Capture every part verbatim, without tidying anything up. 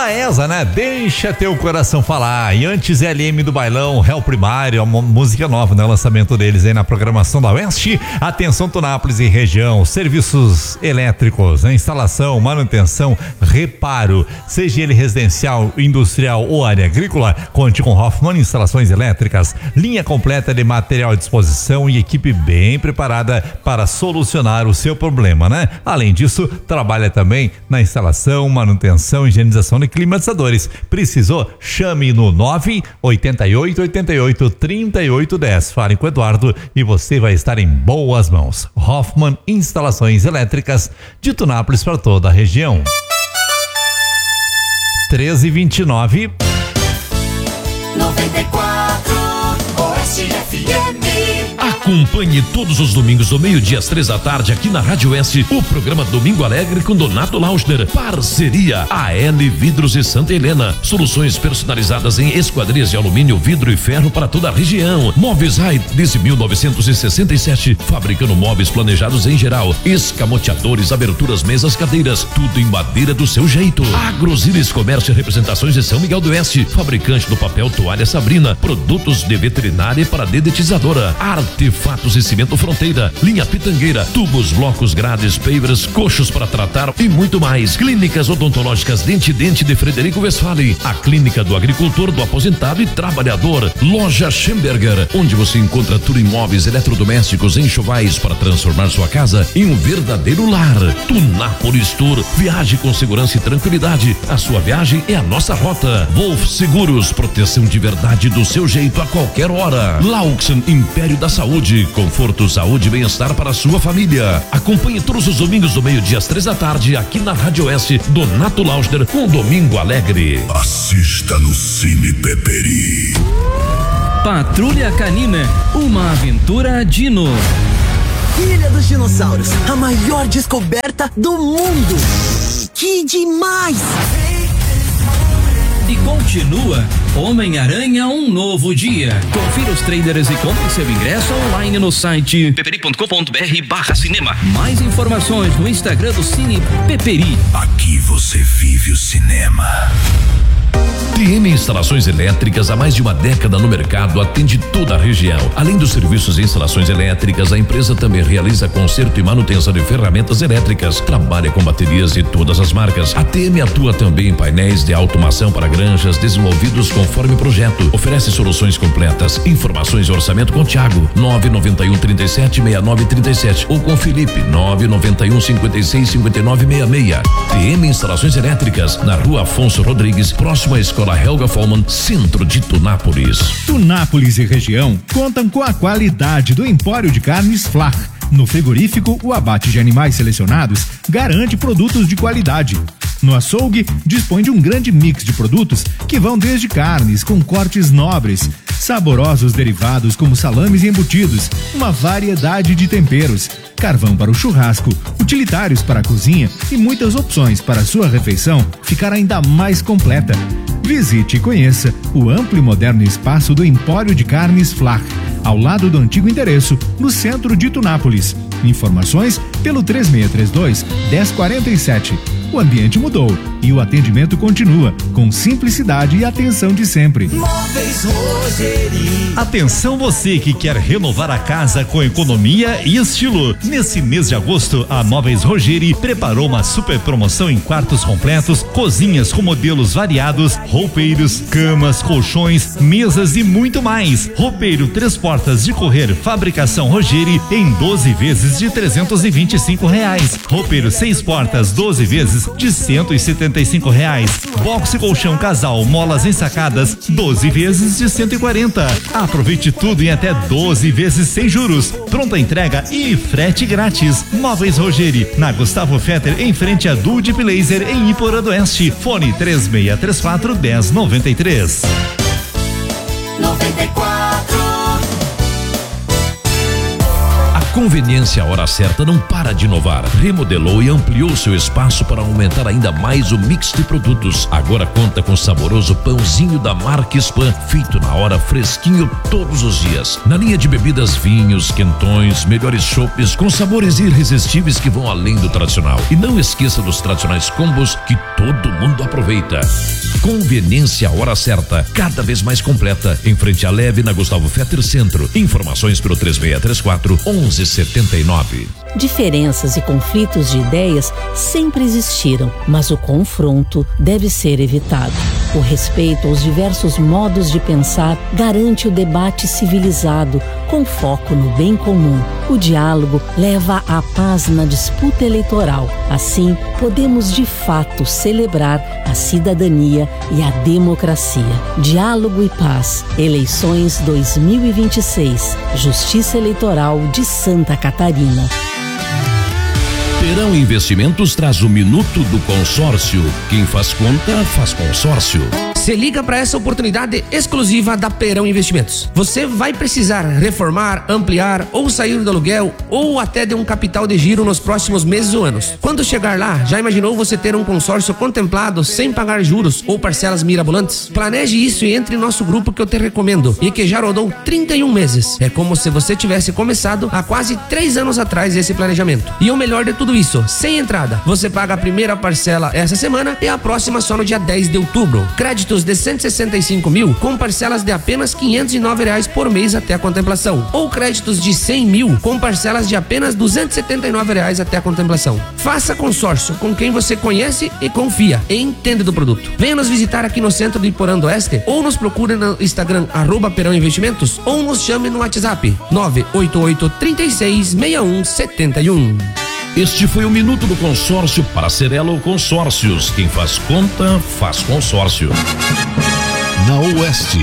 Taesa, né? Deixa teu coração falar. E antes L M do Bailão, Réu Primário, uma música nova, né? O lançamento deles aí na programação da Oeste. Atenção, Tunápolis e região, serviços elétricos, né? Instalação, manutenção, reparo, seja ele residencial, industrial ou área agrícola, conte com Hoffman Instalações Elétricas, linha completa de material à disposição e equipe bem preparada para solucionar o seu problema, né? Além disso, trabalha também na instalação, manutenção e higienização de climatizadores. Precisou? Chame no nove oito oito oito oito três oito um zero. Fale com o Eduardo e você vai estar em boas mãos. Hoffman Instalações Elétricas de Tunápolis para toda a região. treze e vinte e nove. noventa e quatro Oeste F M. Acompanhe todos os domingos do meio-dia às três da tarde aqui na Rádio Oeste o programa Domingo Alegre com Donato Lauschner. Parceria A L Vidros e Santa Helena. Soluções personalizadas em esquadrias de alumínio, vidro e ferro para toda a região. Móveis Rai desde mil novecentos e sessenta e sete, fabricando móveis planejados em geral, escamoteadores, aberturas, mesas, cadeiras, tudo em madeira do seu jeito. Agrosilis Comércio e Representações de São Miguel do Oeste, fabricante do papel Toalha Sabrina, produtos de veterinária para dedetizadora, artefatos e cimento Fronteira, linha Pitangueira, tubos, blocos, grades, pavers, coxos para tratar e muito mais. Clínicas odontológicas Dente Dente de Frederico Westphalen, a clínica do agricultor, do aposentado e trabalhador. Loja Schemberger, onde você encontra tudo em móveis, eletrodomésticos, enxovais para transformar sua casa em um verdadeiro lar. Tunápolis Tour, viaje com segurança e tranquilidade. A sua viagem é a nossa rota. Wolf Seguros, proteção de verdade do seu jeito a qualquer hora. Laux Império da Saúde, conforto, saúde e bem-estar para a sua família. Acompanhe todos os domingos do meio-dia às três da tarde aqui na Rádio Oeste, Donato Lauschner com Domingo Alegre. Assista no Cine Peperi. Patrulha Canina, uma aventura Dino. Ilha dos Dinossauros, a maior descoberta do mundo. Que demais! E continua Homem-Aranha, um novo dia. Confira os trailers e compre seu ingresso online no site peperi ponto com ponto br barra cinema. Mais informações no Instagram do Cine Peperi. Aqui você vive o cinema. T M Instalações Elétricas, há mais de uma década no mercado, atende toda a região. Além dos serviços de instalações elétricas, a empresa também realiza conserto e manutenção de ferramentas elétricas. Trabalha com baterias de todas as marcas. A T M atua também em painéis de automação para granjas desenvolvidos conforme projeto. Oferece soluções completas. Informações e orçamento com Thiago, nove nove um, três sete, seis nove três sete ou com Felipe, nove nove um, cinco seis, cinco nove seis seis. T M Instalações Elétricas, na Rua Afonso Rodrigues, próximo à Escola Helga Follmann, centro de Tunápolis. Tunápolis e região contam com a qualidade do Empório de Carnes Flach. No frigorífico, o abate de animais selecionados garante produtos de qualidade. No açougue, dispõe de um grande mix de produtos que vão desde carnes com cortes nobres, saborosos derivados como salames e embutidos, uma variedade de temperos, carvão para o churrasco, utilitários para a cozinha e muitas opções para a sua refeição ficar ainda mais completa. Visite e conheça o amplo e moderno espaço do Empório de Carnes Flach, ao lado do antigo endereço, no centro de Tunápolis. Informações pelo três seis três dois, um zero quatro sete. O ambiente mudou e o atendimento continua com simplicidade e atenção de sempre. Móveis Rogeri. Atenção você que quer renovar a casa com economia e estilo. Nesse mês de agosto, a Móveis Rogeri preparou uma super promoção em quartos completos, cozinhas com modelos variados, roupeiros, camas, colchões, mesas e muito mais. Roupeiro três portas de correr, fabricação Rogeri em doze vezes de trezentos e vinte e cinco reais. Roupeiro seis portas, doze vezes de cento e setenta e cinco reais. Boxe colchão casal, molas ensacadas, doze vezes de cento e quarenta. Aproveite tudo em até doze vezes sem juros. Pronta entrega e frete grátis. Móveis Rogeri, na Gustavo Fetter, em frente a Dulce Laser, em Iporã do Oeste. Fone três seis três quatro, um zero nove três. noventa e quatro. Conveniência, a hora certa não para de inovar. Remodelou e ampliou seu espaço para aumentar ainda mais o mix de produtos. Agora conta com saboroso pãozinho da marca Spam, feito na hora, fresquinho todos os dias. Na linha de bebidas, vinhos, quentões, melhores chopes com sabores irresistíveis que vão além do tradicional. E não esqueça dos tradicionais combos que todo mundo aproveita. Conveniência à hora certa, cada vez mais completa, em frente à Leve, na Gustavo Fetter Centro. Informações pelo três seis três quatro, um um sete nove. Diferenças e conflitos de ideias sempre existiram, mas o confronto deve ser evitado. O respeito aos diversos modos de pensar garante o debate civilizado, com foco no bem comum. O diálogo leva à paz na disputa eleitoral. Assim, podemos de fato celebrar a cidadania e a democracia. Diálogo e paz. Eleições dois mil e vinte e seis. Justiça Eleitoral de Santa Catarina. Perão Investimentos traz o Minuto do Consórcio. Quem faz conta, faz consórcio. Se liga para essa oportunidade exclusiva da Perão Investimentos. Você vai precisar reformar, ampliar ou sair do aluguel ou até de um capital de giro nos próximos meses ou anos. Quando chegar lá, já imaginou você ter um consórcio contemplado sem pagar juros ou parcelas mirabolantes? Planeje isso e entre em nosso grupo que eu te recomendo e que já rodou trinta e um meses. É como se você tivesse começado há quase três anos atrás esse planejamento. E o melhor de tudo isso, sem entrada. Você paga a primeira parcela essa semana e a próxima só no dia dez de outubro. Créditos de cento e sessenta e cinco mil com parcelas de apenas quinhentos e nove reais por mês até a contemplação. Ou créditos de cem mil com parcelas de apenas duzentos e setenta e nove reais até a contemplação. Faça consórcio com quem você conhece e confia e entende do produto. Venha nos visitar aqui no centro de Iporã do Oeste ou nos procure no Instagram arroba Perão Investimentos ou nos chame no WhatsApp nove oito oito, três seis, seis um sete um. Este foi o Minuto do Consórcio para Cerelo Consórcios. Quem faz conta, faz consórcio. Na Oeste,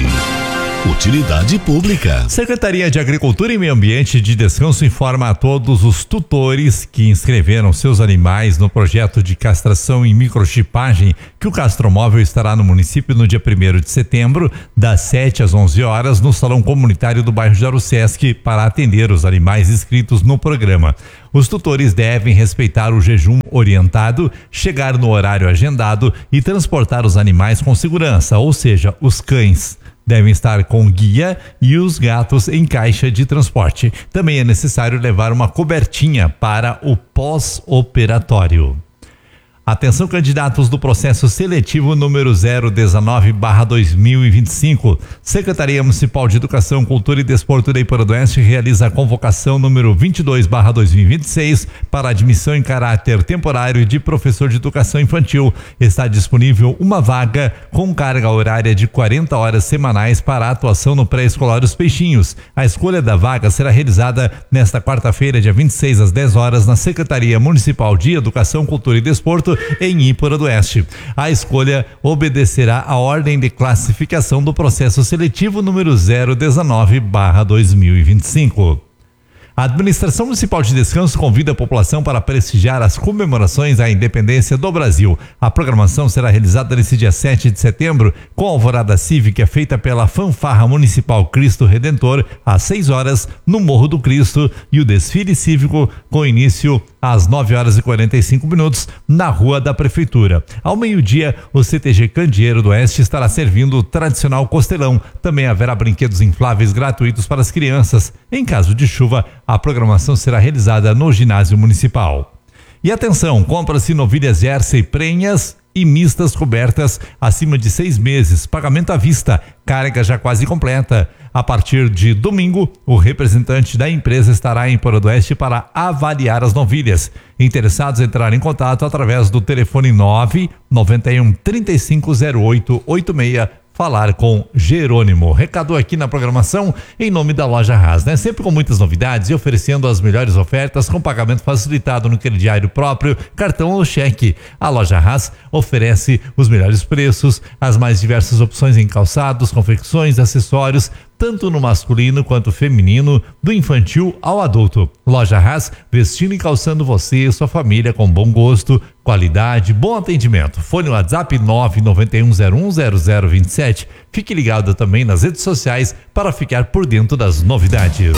utilidade pública. Secretaria de Agricultura e Meio Ambiente de Descanso informa a todos os tutores que inscreveram seus animais no projeto de castração e microchipagem que o castromóvel estará no município no dia primeiro de setembro, das sete às onze horas, no Salão Comunitário do bairro Jarussesc, para atender os animais inscritos no programa. Os tutores devem respeitar o jejum orientado, chegar no horário agendado e transportar os animais com segurança, ou seja, os cães devem estar com guia e os gatos em caixa de transporte. Também é necessário levar uma cobertinha para o pós-operatório. Atenção, candidatos do processo seletivo número zero dezenove barra dois mil e vinte e cinco. Secretaria Municipal de Educação, Cultura e Desporto de Iporã do Oeste realiza a convocação número vinte e dois barra dois mil e vinte e seis para admissão em caráter temporário de professor de educação infantil. Está disponível uma vaga com carga horária de quarenta horas semanais para a atuação no pré-escolar Os Peixinhos. A escolha da vaga será realizada nesta quarta-feira, dia vinte e seis, às dez horas, na Secretaria Municipal de Educação, Cultura e Desporto, em Iporã do Oeste. A escolha obedecerá à ordem de classificação do processo seletivo número zero dezenove barra dois mil e vinte e cinco. A Administração Municipal de Descanso convida a população para prestigiar as comemorações à independência do Brasil. A programação será realizada nesse dia sete de setembro, com a alvorada cívica feita pela Fanfarra Municipal Cristo Redentor, às seis horas, no Morro do Cristo, e o desfile cívico com início às nove horas e quarenta e cinco minutos, na Rua da Prefeitura. Ao meio-dia, o C T G Candeeiro do Oeste estará servindo o tradicional costelão. Também haverá brinquedos infláveis gratuitos para as crianças. Em caso de chuva, a programação será realizada no ginásio municipal. E atenção, compra-se novilhas Jersey prenhas e mistas cobertas acima de seis meses, pagamento à vista, carga já quase completa. A partir de domingo, o representante da empresa estará em Iporã do Oeste para avaliar as novilhas. Interessados entrarem em contato através do telefone nove nove um, três cinco zero oito oito seis. Falar com Jerônimo. Recado aqui na programação em nome da Loja Haas, né? Sempre com muitas novidades e oferecendo as melhores ofertas com pagamento facilitado no crediário próprio, cartão ou cheque. A Loja Haas oferece os melhores preços, as mais diversas opções em calçados, confecções, acessórios, tanto no masculino quanto feminino, do infantil ao adulto. Loja Haas, vestindo e calçando você e sua família com bom gosto, qualidade, bom atendimento. Fone WhatsApp nove nove um zero um zero zero dois sete. Fique ligado também nas redes sociais para ficar por dentro das novidades.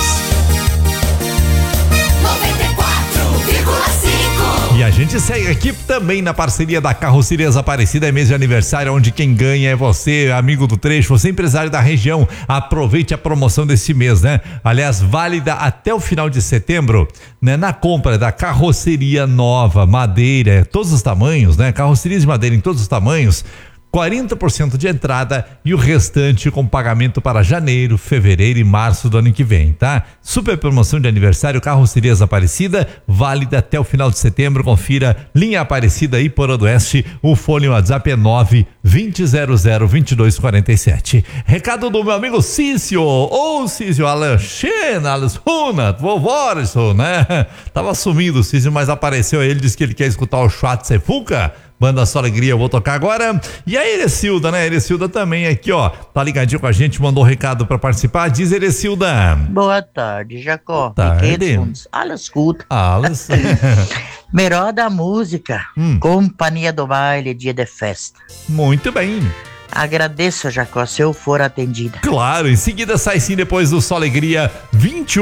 E a gente segue aqui também na parceria da Carrocerias Aparecida, é mês de aniversário, onde quem ganha é você, amigo do trecho, você empresário da região. Aproveite a promoção desse mês, né? Aliás, válida até o final de setembro, né? Na compra da carroceria nova, madeira, todos os tamanhos, né? Carrocerias de madeira em todos os tamanhos, quarenta por cento de entrada e o restante com pagamento para janeiro, fevereiro e março do ano que vem, tá? Super promoção de aniversário Carrocerias Aparecida, válida até o final de setembro. Confira linha Aparecida e Porodoeste. O fone WhatsApp é nove vinte zero zero vinte e dois quarenta e sete. Recado do meu amigo Cício, ô Cício Alexena, Alessuna, vovó, né? Tava sumindo o Cício, mas apareceu ele, disse que ele quer escutar o Schwartz Sefuca. Banda Só Alegria, eu vou tocar agora. E a Erecilda, né? Erecilda também aqui, ó. Tá ligadinho com a gente, mandou um recado pra participar. Diz, Erecilda. Boa tarde, Jacó. Boa tarde. Alles gut. Alles. Melhor da música. Hum. Companhia do Baile, dia de festa. Muito bem. Agradeço, Jacó, se eu for atendida. Claro, em seguida sai sim depois do Só Alegria vinte e um.